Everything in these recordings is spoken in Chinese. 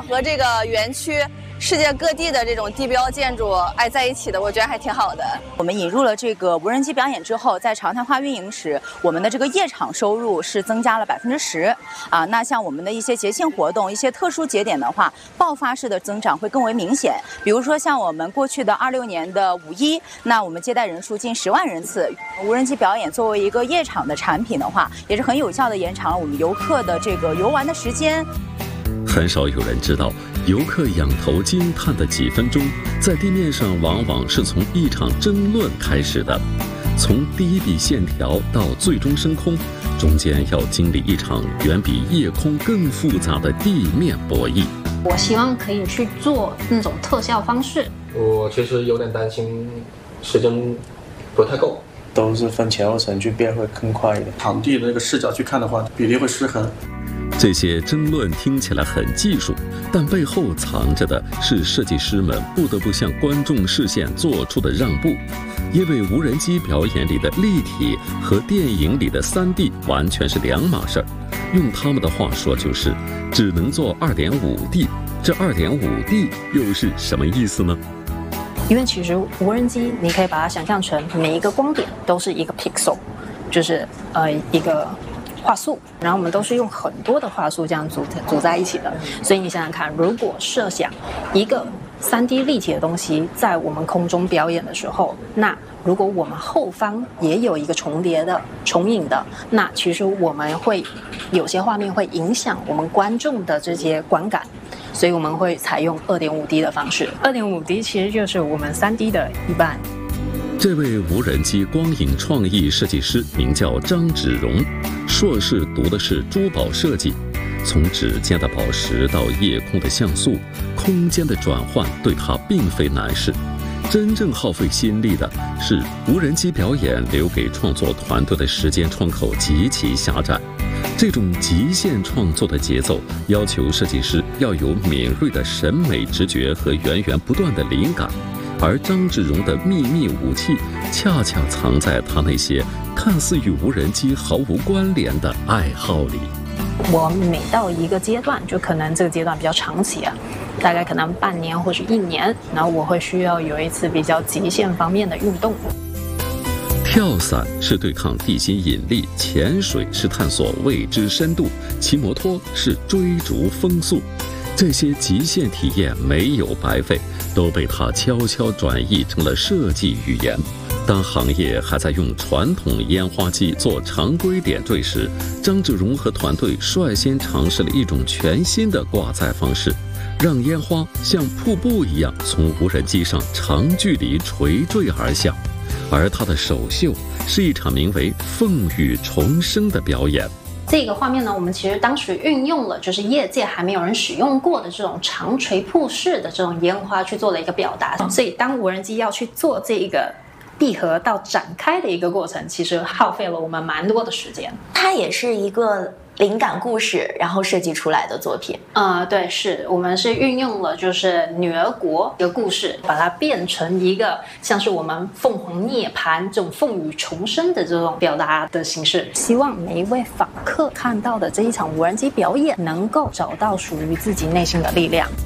和这个园区世界各地的这种地标建筑在一起的，我觉得还挺好的。 我们引入了这个无人机表演之后，在常态化运营时，我们的这个夜场收入是增加了10%啊。那像我们的一些节庆活动、一些特殊节点的话，爆发式的增长会更为明显。比如说像我们过去的26年的5·1，那我们接待人数近10万人次。无人机表演作为一个夜场的产品的话，也是很有效的延长了我们游客的这个游玩的时间。 很少有人知道，游客仰头惊叹的几分钟，在地面上往往是从一场争论开始的。从第一笔线条到最终升空，中间要经历一场远比夜空更复杂的地面博弈。 我希望可以去做那种特效方式。 我其实有点担心时间不太够， 都是分前后程序变会更快一点。 场地的那个视角去看的话，比例会失衡。 这些争论听起来很技术，但背后藏着的是设计师们不得不向观众视线做出的让步，因为无人机表演里的立体和电影里的3D 完全是两码事儿。用他们的话说就是，只能做2.5D。这2.5D 又是什么意思呢？ 因为其实无人机，你可以把它想象成每一个光点都是一个 pixel， 就是一个画素，然后我们都是用很多的画素这样组在一起的。所以你想想看，如果设想一个3D 立体的东西在我们空中表演的时候，那如果我们后方也有一个重叠的、重影的，那其实我们会有些画面会影响我们观众的这些观感，所以我们会采用2.5D 的方式。2.5D 其实就是我们3D 的一半。 这位无人机光影创意设计师名叫张芷蓉，硕士读的是珠宝设计。从指尖的宝石到夜空的像素，空间的转换对他并非难事。真正耗费心力的是无人机表演留给创作团队的时间窗口极其狭窄。这种极限创作的节奏要求设计师要有敏锐的审美直觉和源源不断的灵感，而张芷蓉的秘密武器恰恰藏在他那些看似与无人机毫无关联的爱好里。 我每到一个阶段，就可能这个阶段比较长期啊，大概可能半年或是1年，然后我会需要有一次比较极限方面的运动。 跳伞是对抗地心引力，潜水是探索未知深度，骑摩托是追逐风速。这些极限体验没有白费，都被他悄悄转译成了设计语言。当行业还在用传统烟花机做常规点缀时，张芷蓉和团队率先尝试了一种全新的挂载方式，让烟花像瀑布一样从无人机上长距离垂坠而下。而他的首秀是一场名为《凤羽重生》的表演。 这个画面呢，我们其实当时运用了就是业界还没有人使用过的这种长垂瀑式的这种烟花去做了一个表达。所以当无人机要去做这一个闭合到展开的一个过程，其实耗费了我们蛮多的时间。 它也是一个灵感故事，然后设计出来的作品。 对，是我们是运用了就是女儿国的故事，把它变成一个像是我们凤凰涅槃这种凤羽重生的这种表达的形式。希望每一位访客看到的这一场无人机表演，能够找到属于自己内心的力量。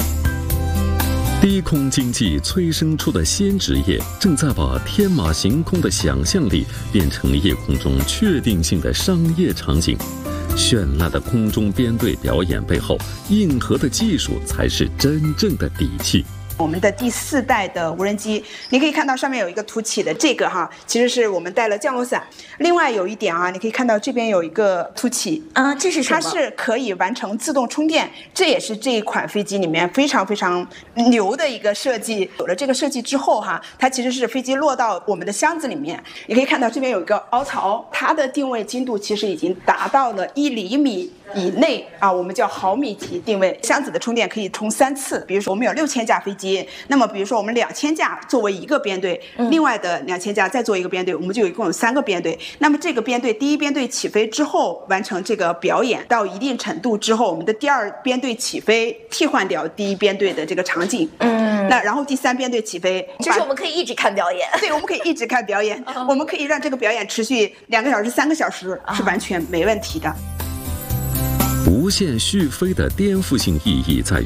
低空经济催生出的新职业，正在把天马行空的想象力变成夜空中确定性的商业场景。绚烂的空中编队表演背后，硬核的技术才是真正的底气。 我们的第4代的无人机，你可以看到上面有一个凸起的这个其实是我们带了降落伞。另外有一点你可以看到这边有一个凸起这是什么？ 它是可以完成自动充电，这也是这一款飞机里面非常非常牛的一个设计。有了这个设计之后它其实是飞机落到我们的箱子里面，你可以看到这边有一个凹槽，它的定位精度其实已经达到了1厘米以内我们叫毫米级定位。箱子的充电可以充3次，比如说我们有6000架飞机，那么比如说我们2000架作为一个编队，另外的2000架再做一个编队，我们就一共有3个编队。那么这个编队第1编队起飞之后完成这个表演到一定程度之后，我们的第2编队起飞替换掉第1编队的这个场景，那然后第3编队起飞， 就是我们可以一直看表演。 对，我们可以一直看表演我们可以让这个表演持续2个小时3个小时是完全没问题的。 无限续飞的颠覆性意义在